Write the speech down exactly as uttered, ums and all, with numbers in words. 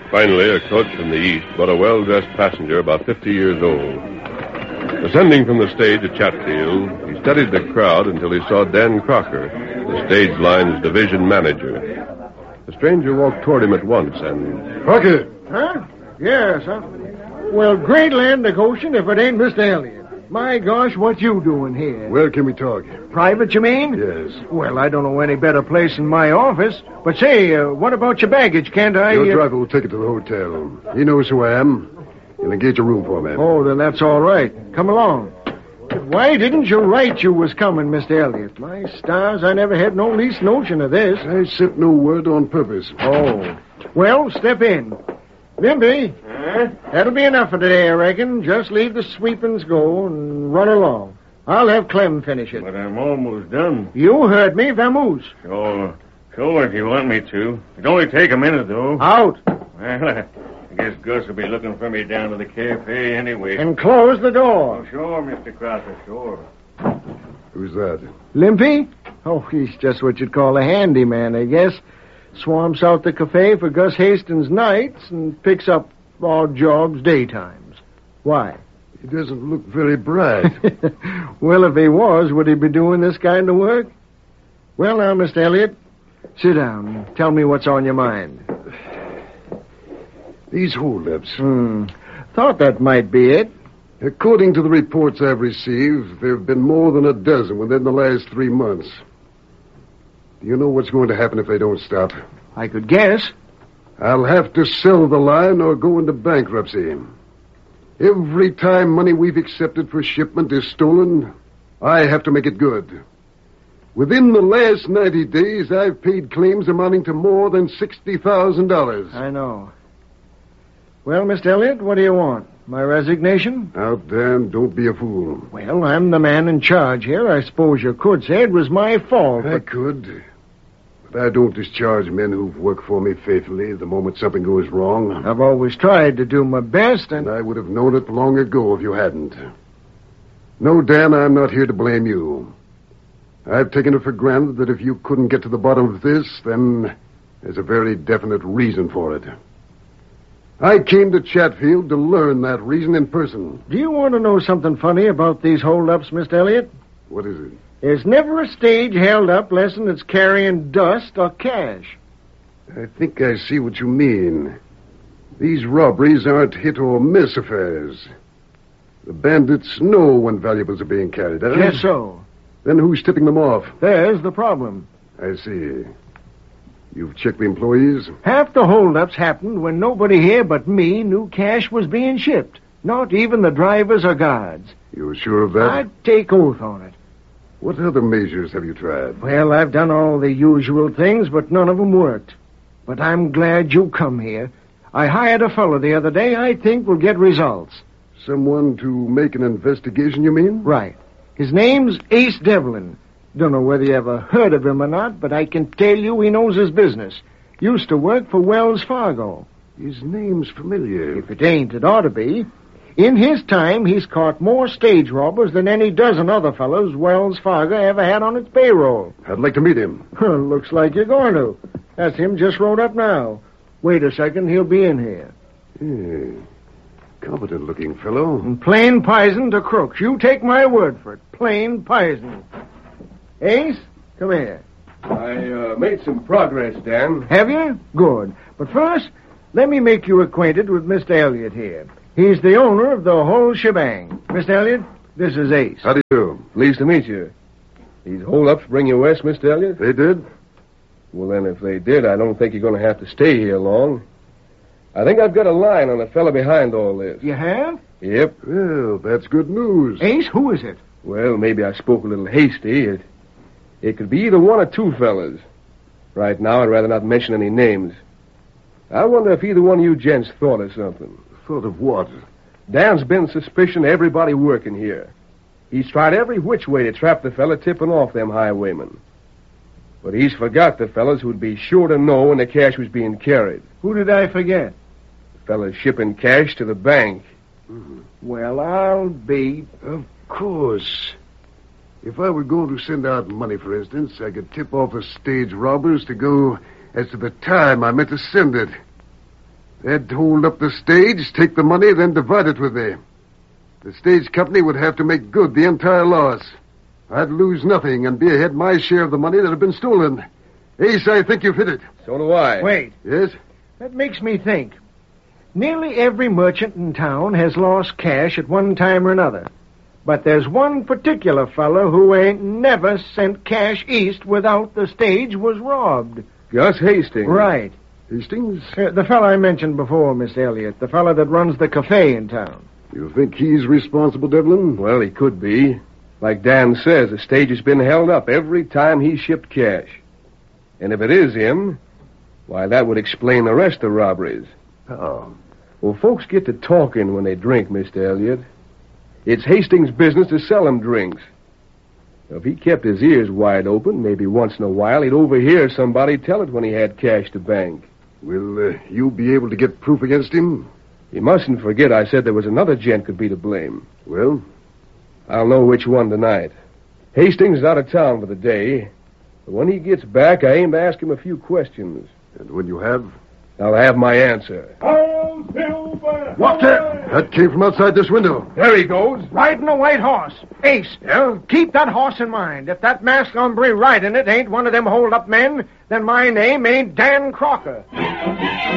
Finally, a coach from the east brought a well-dressed passenger about fifty years old. Ascending from the stage at Chatfield, he studied the crowd until he saw Dan Crocker, the stage line's division manager. The stranger walked toward him at once and... Crocker! Huh? Yes, huh? Well, great land to Goshen if it ain't Mister Elliott. My gosh, what you doing here? Where can we talk? Private, you mean? Yes. Well, I don't know any better place than my office. But say, uh, what about your baggage? Can't I... Your uh... driver will take it to the hotel. He knows who I am. He'll engage a room for me. Oh, then that's all right. Come along. But why didn't you write you was coming, Mister Elliott? My stars, I never had no least notion of this. I sent no word on purpose. Oh. Well, step in. Limpy, huh? That'll be enough for today, I reckon. Just leave the sweepings go and run along. I'll have Clem finish it. But I'm almost done. You heard me, vamoose. Sure. Sure, if you want me to. It'll only take a minute, though. Out. Well, I guess Gus will be looking for me down to the cafe anyway. And close the door. Oh, sure, Mister Crocker, sure. Who's that? Limpy? Oh, he's just what you'd call a handyman, I guess. Swamps out the cafe for Gus Hastings nights and picks up odd jobs daytimes. Why? He doesn't look very bright. Well, if he was, would he be doing this kind of work? Well, now, Mister Elliott, sit down and tell me what's on your mind. These holdups. Hmm. Thought that might be it. According to the reports I've received, there have been more than a dozen within the last three months. Do you know what's going to happen if they don't stop? I could guess. I'll have to sell the line or go into bankruptcy. Every time money we've accepted for shipment is stolen, I have to make it good. Within the last ninety days, I've paid claims amounting to more than sixty thousand dollars. I know. Well, Mister Elliott, what do you want? My resignation? Now, Dan, don't be a fool. Well, I'm the man in charge here. I suppose you could say it was my fault. I but... could. But I don't discharge men who've worked for me faithfully the moment something goes wrong. I've always tried to do my best, and... and I would have known it long ago if you hadn't. No, Dan, I'm not here to blame you. I've taken it for granted that if you couldn't get to the bottom of this, then there's a very definite reason for it. I came to Chatfield to learn that reason in person. Do you want to know something funny about these holdups, Mister Elliott? What is it? There's never a stage held up less than it's carrying dust or cash. I think I see what you mean. These robberies aren't hit-or-miss affairs. The bandits know when valuables are being carried, huh? Yes, so. Then who's tipping them off? There's the problem. I see. You've checked the employees? Half the holdups happened when nobody here but me knew cash was being shipped. Not even the drivers or guards. You're sure of that? I'd take oath on it. What other measures have you tried? Well, I've done all the usual things, but none of them worked. But I'm glad you come here. I hired a fellow the other day I think will get results. Someone to make an investigation, you mean? Right. His name's Ace Devlin. Don't know whether you ever heard of him or not, but I can tell you he knows his business. Used to work for Wells Fargo. His name's familiar. If it ain't, it ought to be. In his time, he's caught more stage robbers than any dozen other fellows Wells Fargo ever had on its payroll. I'd like to meet him. Looks like you're going to. That's him just rode up now. Wait a second, he'll be in here. Yeah. Competent-looking fellow. And plain poison to crooks. You take my word for it. Plain poison. Ace, come here. I uh, made some progress, Dan. Have you? Good. But first, let me make you acquainted with Mister Elliott here. He's the owner of the whole shebang. Mister Elliott, this is Ace. How do you do? Pleased to meet you. These holdups bring you west, Mister Elliott? They did? Well, then, if they did, I don't think you're going to have to stay here long. I think I've got a line on the fella behind all this. You have? Yep. Well, that's good news. Ace, who is it? Well, maybe I spoke a little hasty. It, it could be either one or two fellas. Right now, I'd rather not mention any names. I wonder if either one of you gents thought of something. Thought of what? Dan's been suspicion of everybody working here. He's tried every which way to trap the fella tipping off them highwaymen. But he's forgot the fellas who'd be sure to know when the cash was being carried. Who did I forget? The fellas shipping cash to the bank. Mm-hmm. Well, I'll be... Of course. If I were going to send out money, for instance, I could tip off the stage robbers to go as to the time I meant to send it. They'd hold up the stage, take the money, then divide it with me. The stage company would have to make good the entire loss. I'd lose nothing and be ahead my share of the money that had been stolen. Ace, I think you've hit it. So do I. Wait. Yes? That makes me think. Nearly every merchant in town has lost cash at one time or another. But there's one particular fellow who ain't never sent cash east without the stage was robbed. Gus Hastings. Right. Hastings? Uh, the fellow I mentioned before, Miss Elliott. The fellow that runs the cafe in town. You think he's responsible, Devlin? Well, he could be. Like Dan says, the stage has been held up every time he shipped cash. And if it is him, why, that would explain the rest of the robberies. Oh. Well, folks get to talking when they drink, Mister Elliott. It's Hastings' business to sell them drinks. Now, if he kept his ears wide open, maybe once in a while he'd overhear somebody tell it when he had cash to bank. Will uh, you be able to get proof against him? You mustn't forget I said there was another gent could be to blame. Well? I'll know which one tonight. Hastings is out of town for the day. But when he gets back, I aim to ask him a few questions. And when you have? I'll have my answer. What's that? That came from outside this window. There he goes. Riding a white horse. Ace. Yeah? Keep that horse in mind. If that masked hombre riding it ain't one of them hold-up men, then my name ain't Dan Crocker.